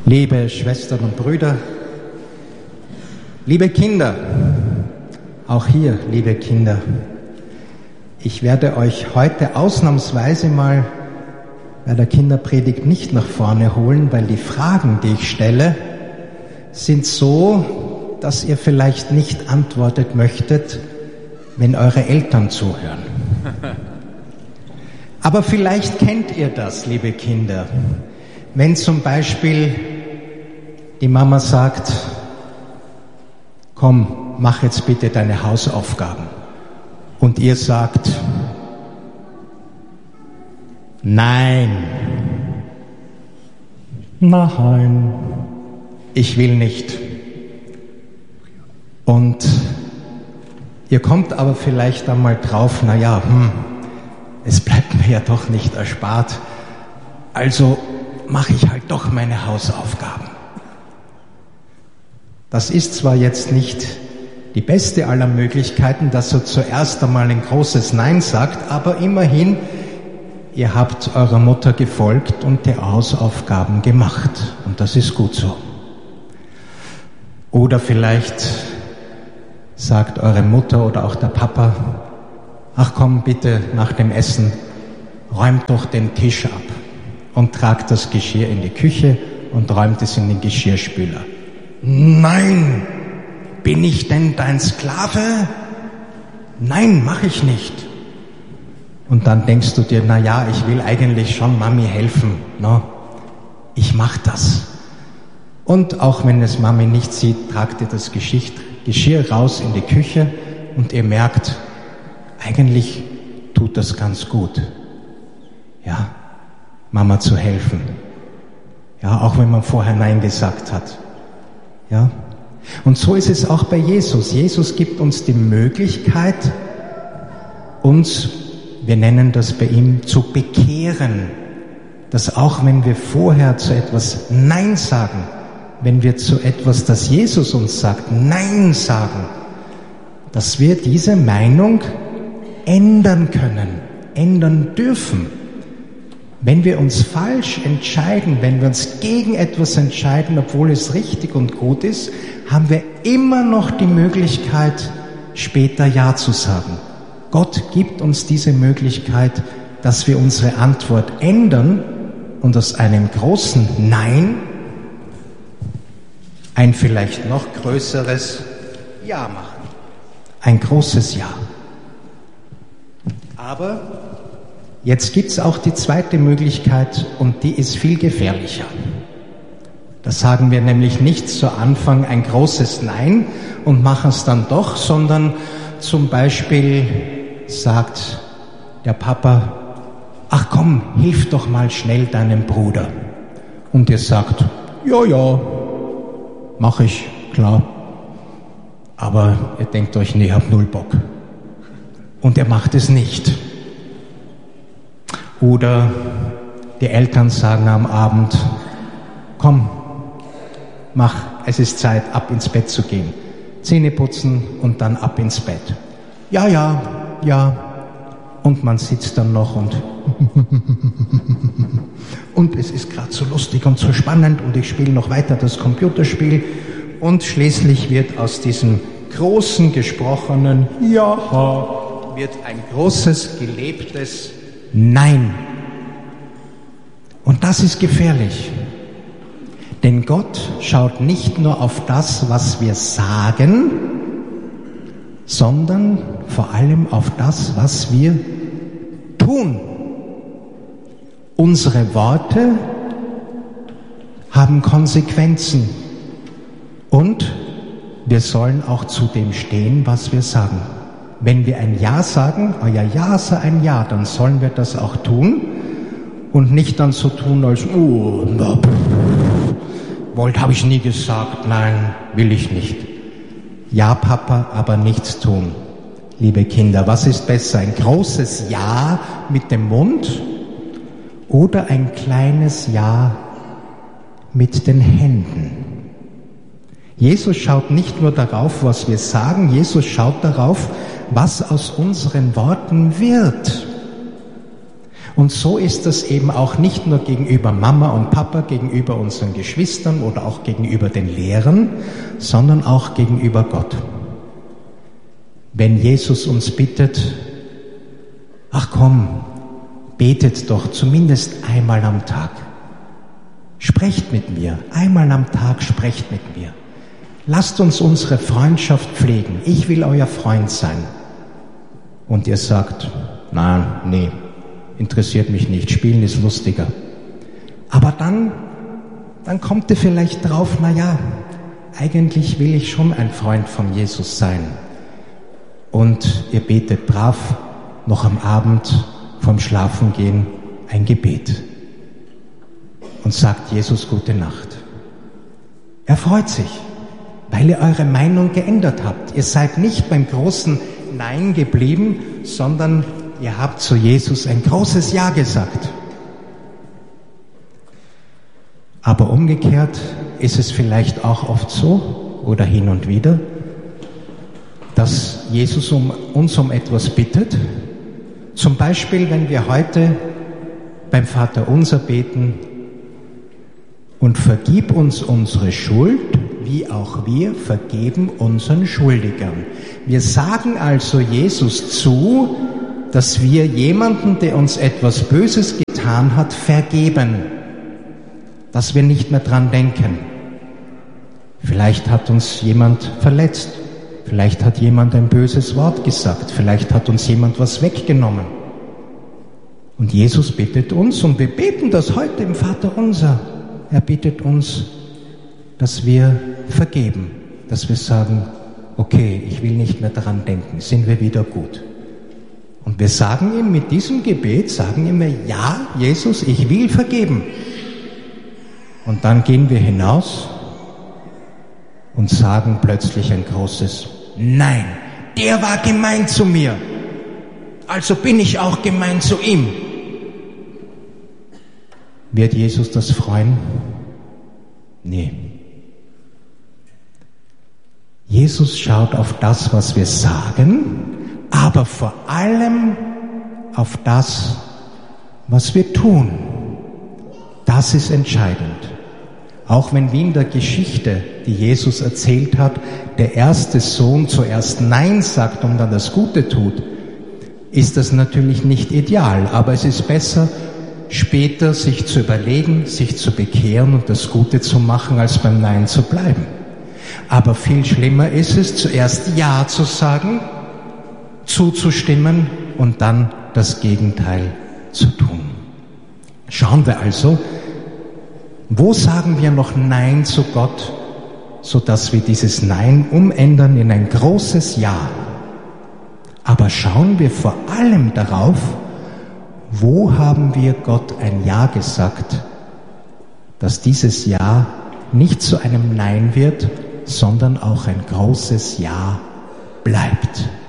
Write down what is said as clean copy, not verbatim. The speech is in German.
Liebe Schwestern und Brüder, liebe Kinder, auch hier, liebe Kinder, ich werde euch heute ausnahmsweise mal bei der Kinderpredigt nicht nach vorne holen, weil die Fragen, die ich stelle, sind so, dass ihr vielleicht nicht antwortet möchtet, wenn eure Eltern zuhören. Aber vielleicht kennt ihr das, liebe Kinder, wenn zum Beispiel die Mama sagt, komm, mach jetzt bitte deine Hausaufgaben. Und ihr sagt, nein, ich will nicht. Und ihr kommt aber vielleicht einmal drauf, es bleibt mir ja doch nicht erspart, also mache ich halt doch meine Hausaufgaben. Das ist zwar jetzt nicht die beste aller Möglichkeiten, dass er zuerst einmal ein großes Nein sagt, aber immerhin, ihr habt eurer Mutter gefolgt und die Hausaufgaben gemacht. Und das ist gut so. Oder vielleicht sagt eure Mutter oder auch der Papa, ach komm bitte nach dem Essen, räumt doch den Tisch ab und tragt das Geschirr in die Küche und räumt es in den Geschirrspüler. Nein, bin ich denn dein Sklave? Nein, mache ich nicht. Und dann denkst du dir, ich will eigentlich schon Mami helfen. No, ich mach das. Und auch wenn es Mami nicht sieht, tragt ihr das Geschirr raus in die Küche und ihr merkt, eigentlich tut das ganz gut. Ja, Mama zu helfen. Ja, auch wenn man vorher Nein gesagt hat. Ja. Und so ist es auch bei Jesus. Jesus gibt uns die Möglichkeit, uns, wir nennen das bei ihm, zu bekehren. Dass auch wenn wir vorher zu etwas Nein sagen, wenn wir zu etwas, das Jesus uns sagt, Nein sagen, dass wir diese Meinung ändern können, ändern dürfen. Wenn wir uns falsch entscheiden, wenn wir uns gegen etwas entscheiden, obwohl es richtig und gut ist, haben wir immer noch die Möglichkeit, später Ja zu sagen. Gott gibt uns diese Möglichkeit, dass wir unsere Antwort ändern und aus einem großen Nein ein vielleicht noch größeres Ja machen. Ein großes Ja. Aber jetzt gibt's auch die zweite Möglichkeit und die ist viel gefährlicher. Da sagen wir nämlich nicht zu Anfang ein großes Nein und machen es dann doch, sondern zum Beispiel sagt der Papa, ach komm, hilf doch mal schnell deinem Bruder. Und ihr sagt, ja, mach ich, klar. Aber ihr denkt euch, nee, hab null Bock. Und er macht es nicht. Oder die Eltern sagen am Abend, komm, mach, es ist Zeit, ab ins Bett zu gehen. Zähne putzen und dann ab ins Bett. Ja. Und man sitzt dann noch und es ist gerade so lustig und so spannend und ich spiele noch weiter das Computerspiel und schließlich wird aus diesem großen gesprochenen Ja wird ein großes gelebtes Nein. Und das ist gefährlich. Denn Gott schaut nicht nur auf das, was wir sagen, sondern vor allem auf das, was wir tun. Unsere Worte haben Konsequenzen. Und wir sollen auch zu dem stehen, was wir sagen. Wenn wir ein Ja sagen, euer Ja sei ein Ja, dann sollen wir das auch tun und nicht dann so tun, als habe ich nie gesagt, nein, will ich nicht. Ja, Papa, aber nichts tun. Liebe Kinder, was ist besser, ein großes Ja mit dem Mund oder ein kleines Ja mit den Händen? Jesus schaut nicht nur darauf, was wir sagen, Jesus schaut darauf, was aus unseren Worten wird. Und so ist das eben auch nicht nur gegenüber Mama und Papa, gegenüber unseren Geschwistern oder auch gegenüber den Lehrern, sondern auch gegenüber Gott. Wenn Jesus uns bittet, ach komm, betet doch zumindest einmal am Tag. Sprecht mit mir, einmal am Tag sprecht mit mir. Lasst uns unsere Freundschaft pflegen. Ich will euer Freund sein. Und ihr sagt, nein, nee, interessiert mich nicht, spielen ist lustiger. Aber dann kommt ihr vielleicht drauf, na ja, eigentlich will ich schon ein Freund von Jesus sein. Und ihr betet brav noch am Abend vorm Schlafengehen ein Gebet und sagt Jesus gute Nacht. Er freut sich, weil ihr eure Meinung geändert habt. Ihr seid nicht beim großen Nein geblieben, sondern ihr habt zu Jesus ein großes Ja gesagt. Aber umgekehrt ist es vielleicht auch oft so, oder hin und wieder, dass Jesus uns um etwas bittet. Zum Beispiel, wenn wir heute beim Vaterunser beten, und vergib uns unsere Schuld, wie auch wir vergeben unseren Schuldigern. Wir sagen also Jesus zu, dass wir jemanden, der uns etwas Böses getan hat, vergeben. Dass wir nicht mehr dran denken. Vielleicht hat uns jemand verletzt. Vielleicht hat jemand ein böses Wort gesagt. Vielleicht hat uns jemand was weggenommen. Und Jesus bittet uns, und wir beten das heute im Vaterunser. Er bittet uns, dass wir vergeben, dass wir sagen, okay, ich will nicht mehr daran denken, sind wir wieder gut. Und wir sagen ihm mit diesem Gebet, sagen ihm, ja, Jesus, ich will vergeben. Und dann gehen wir hinaus und sagen plötzlich ein großes Nein, der war gemein zu mir, also bin ich auch gemein zu ihm. Wird Jesus das freuen? Nee. Jesus schaut auf das, was wir sagen, aber vor allem auf das, was wir tun. Das ist entscheidend. Auch wenn wie in der Geschichte, die Jesus erzählt hat, der erste Sohn zuerst Nein sagt und dann das Gute tut, ist das natürlich nicht ideal, aber es ist besser, später sich zu überlegen, sich zu bekehren und das Gute zu machen, als beim Nein zu bleiben. Aber viel schlimmer ist es, zuerst Ja zu sagen, zuzustimmen und dann das Gegenteil zu tun. Schauen wir also, wo sagen wir noch Nein zu Gott, sodass wir dieses Nein umändern in ein großes Ja. Aber schauen wir vor allem darauf, wo haben wir Gott ein Ja gesagt, dass dieses Ja nicht zu einem Nein wird, sondern auch ein großes Ja bleibt.